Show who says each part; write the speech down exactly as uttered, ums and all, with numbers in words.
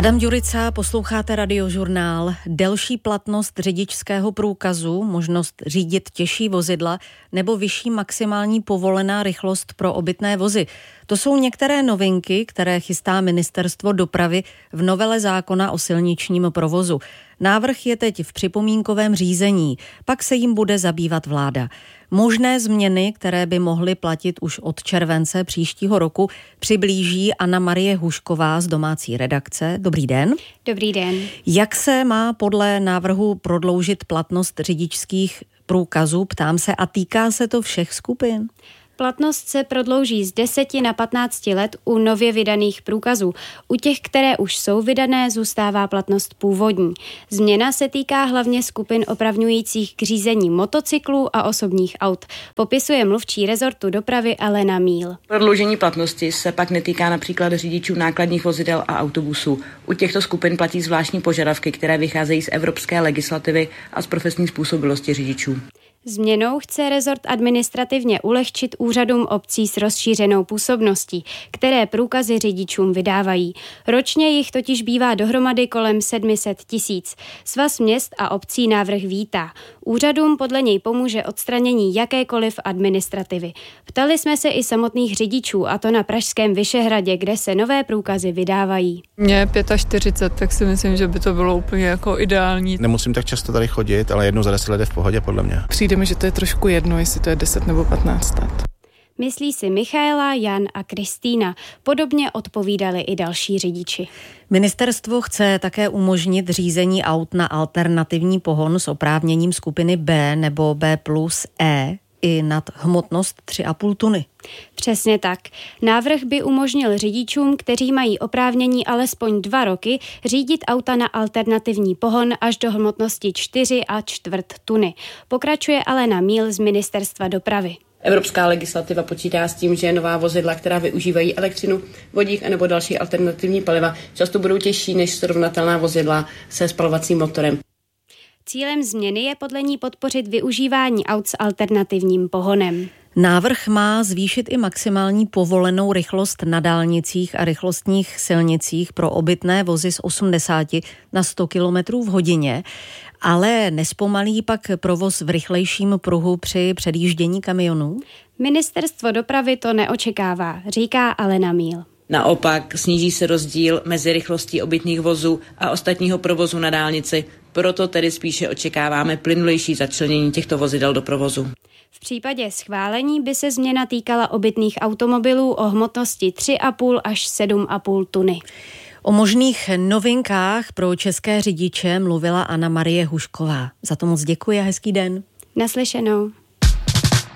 Speaker 1: Adam Ďurica, posloucháte Radiožurnál. Delší platnost řidičského průkazu, možnost řídit těžší vozidla nebo vyšší maximální povolená rychlost pro obytné vozy. To jsou některé novinky, které chystá Ministerstvo dopravy v novele zákona o silničním provozu. Návrh je teď v připomínkovém řízení, pak se jim bude zabývat vláda. Možné změny, které by mohly platit už od července příštího roku, přiblíží Anna Marie Hušková z domácí redakce. Dobrý den.
Speaker 2: Dobrý den.
Speaker 1: Jak se má podle návrhu prodloužit platnost řidičských průkazů, ptám se, a týká se to všech skupin?
Speaker 2: Platnost se prodlouží z deseti na patnáct let u nově vydaných průkazů. U těch, které už jsou vydané, zůstává platnost původní. Změna se týká hlavně skupin opravňujících k řízení motocyklů a osobních aut. Popisuje mluvčí rezortu dopravy Alena Míl.
Speaker 3: Prodloužení platnosti se pak netýká například řidičů nákladních vozidel a autobusů. U těchto skupin platí zvláštní požadavky, které vycházejí z evropské legislativy a z profesní způsobilosti řidičů.
Speaker 2: Změnou chce rezort administrativně ulehčit úřadům obcí s rozšířenou působností, které průkazy řidičům vydávají. Ročně jich totiž bývá dohromady kolem sedm set tisíc. Svaz měst a obcí návrh vítá. Úřadům podle něj pomůže odstranění jakékoliv administrativy. Ptali jsme se i samotných řidičů, a to na pražském Vyšehradě, kde se nové průkazy vydávají.
Speaker 4: Mně je čtyřicet pět, tak si myslím, že by to bylo úplně jako ideální.
Speaker 5: Nemusím tak často tady chodit, ale jednou za deset let je v pohodě podle mě.
Speaker 4: Přijde mi, že to je trošku jedno, jestli to je deset nebo patnáct let.
Speaker 2: Myslí si Michaela, Jan a Kristýna. Podobně odpovídali i další řidiči.
Speaker 1: Ministerstvo chce také umožnit řízení aut na alternativní pohon s oprávněním skupiny B nebo B plus E i nad hmotnost tři a půl tuny.
Speaker 2: Přesně tak. Návrh by umožnil řidičům, kteří mají oprávnění alespoň dva roky, řídit auta na alternativní pohon až do hmotnosti čtyři a čtvrt tuny. Pokračuje Alena Míl z Ministerstva dopravy.
Speaker 3: Evropská legislativa počítá s tím, že nová vozidla, která využívají elektřinu, vodík anebo další alternativní paliva, často budou těžší než srovnatelná vozidla se spalovacím motorem.
Speaker 2: Cílem změny je podle ní podpořit využívání aut s alternativním pohonem.
Speaker 1: Návrh má zvýšit i maximální povolenou rychlost na dálnicích a rychlostních silnicích pro obytné vozy z osmdesát na sto kilometrů v hodině, ale nespomalí pak provoz v rychlejším pruhu při předjíždění kamionů?
Speaker 2: Ministerstvo dopravy to neočekává, říká Alena Míl.
Speaker 3: Naopak sníží se rozdíl mezi rychlostí obytných vozů a ostatního provozu na dálnici, proto tedy spíše očekáváme plynulejší začlenění těchto vozidel do provozu.
Speaker 2: V případě schválení by se změna týkala obytných automobilů o hmotnosti tři a půl až sedm a půl tuny.
Speaker 1: O možných novinkách pro české řidiče mluvila Anna Marie Hušková. Za to moc děkuji a hezký den.
Speaker 2: Naslyšenou.